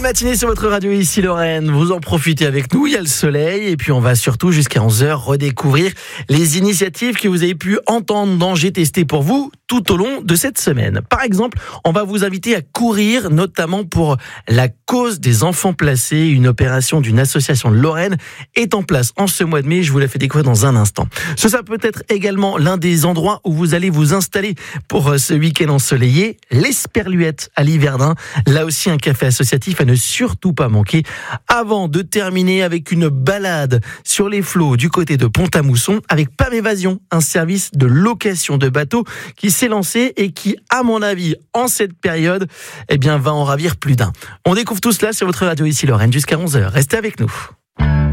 matinée sur votre radio ici Lorraine, vous en profitez avec nous, il y a le soleil et puis on va surtout jusqu'à 11h redécouvrir les initiatives que vous avez pu entendre dans J'ai testé pour vous tout au long de cette semaine. Par exemple, on va vous inviter à courir, notamment pour la cause des enfants placés. Une opération d'une association de Lorraine est en place en ce mois de mai, je vous la fais découvrir dans un instant. Ça peut être également l'un des endroits où vous allez vous installer pour ce week-end ensoleillé, l'Esperluette à Liverdun. Là aussi un café associatif à ne surtout pas manquer. Avant de terminer avec une balade sur les flots du côté de Pont-à-Mousson avec Pam Évasion, un service de location de bateaux qui s'est lancé et qui, à mon avis, en cette période, va en ravir plus d'un. On découvre tout cela sur votre radio ici Lorraine jusqu'à 11h. Restez avec nous.